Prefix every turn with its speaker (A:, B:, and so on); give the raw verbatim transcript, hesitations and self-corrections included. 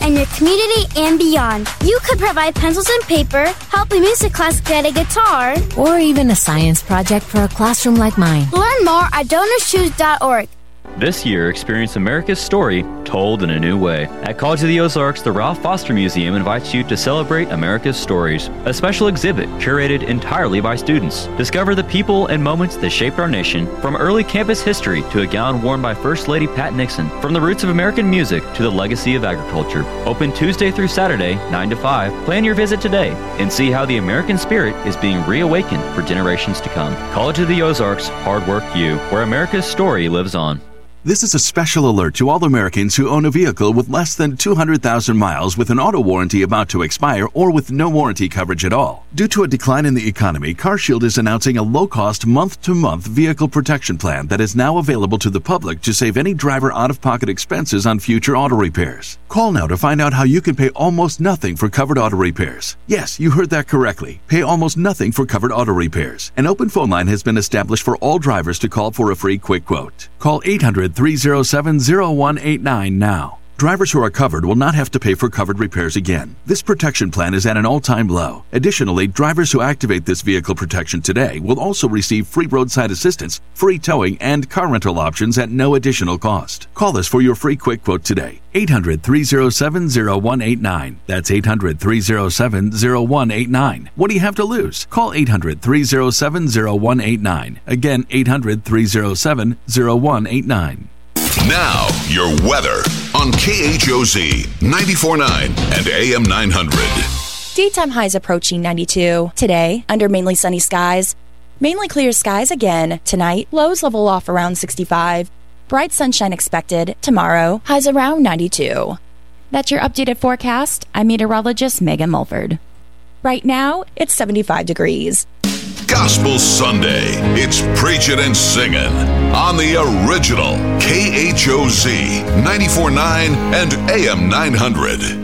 A: and your community and beyond. You could provide pencils and paper, help a music class get a guitar,
B: or even a science project for a classroom like mine.
A: Learn more at donors choose dot org.
C: This year, experience America's story told in a new way. At College of the Ozarks, the Ralph Foster Museum invites you to celebrate America's stories. A special exhibit curated entirely by students. Discover the people and moments that shaped our nation, from early campus history to a gown worn by First Lady Pat Nixon, from the roots of American music to the legacy of agriculture. Open Tuesday through Saturday, nine to five. Plan your visit today and see how the American spirit is being reawakened for generations to come. College of the Ozarks, Hard Work U, where America's story lives on.
D: This is a special alert to all Americans who own a vehicle with less than two hundred thousand miles with an auto warranty about to expire or with no warranty coverage at all. Due to a decline in the economy, CarShield is announcing a low-cost month-to-month vehicle protection plan that is now available to the public to save any driver out-of-pocket expenses on future auto repairs. Call now to find out how you can pay almost nothing for covered auto repairs. Yes, you heard that correctly. Pay almost nothing for covered auto repairs. An open phone line has been established for all drivers to call for a free quick quote. Call eight hundred, three oh seven, oh one eight nine now. Drivers who are covered will not have to pay for covered repairs again. This protection plan is at an all-time low. Additionally, drivers who activate this vehicle protection today will also receive free roadside assistance, free towing, and car rental options at no additional cost. Call us for your free quick quote today. eight hundred, three oh seven, oh one eight nine. That's eight hundred, three oh seven, oh one eight nine. What do you have to lose? Call eight hundred, three oh seven, oh one eight nine. Again, eight hundred, three oh seven, oh one eight nine.
E: Now, your weather on K H O Z ninety-four point nine and A M nine hundred.
F: Daytime highs approaching ninety-two. Today, under mainly sunny skies. Mainly clear skies again. Tonight, lows level off around sixty-five. Bright sunshine expected. Tomorrow, highs around ninety-two. That's your updated forecast. I'm meteorologist Megan Mulford. Right now, it's seventy-five degrees.
E: Gospel Sunday. It's preaching and singing on the original K H O Z ninety-four point nine and A M nine hundred.